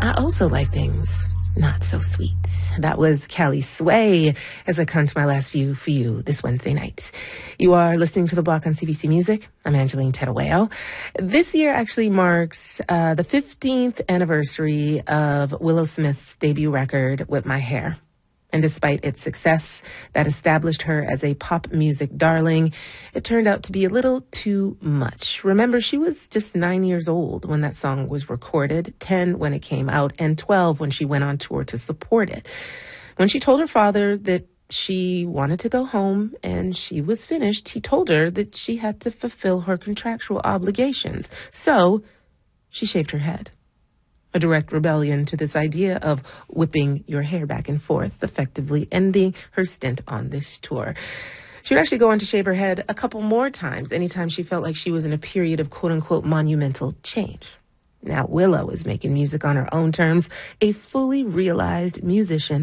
I also like things not so sweet. That was Callie Sway as I come to my last view for you this Wednesday night. You are listening to The Block on CBC Music. I'm Angeline Tedaweo. This year actually marks the 15th anniversary of Willow Smith's debut record, Whip My Hair. And despite its success that established her as a pop music darling, it turned out to be a little too much. Remember, she was just 9 years old when that song was recorded, 10 when it came out, and 12 when she went on tour to support it. When she told her father that she wanted to go home and she was finished, he told her that she had to fulfill her contractual obligations. So she shaved her head. A direct rebellion to this idea of whipping your hair back and forth, effectively ending her stint on this tour. She would actually go on to shave her head a couple more times, anytime she felt like she was in a period of quote-unquote monumental change. Now Willow is making music on her own terms, a fully realized musician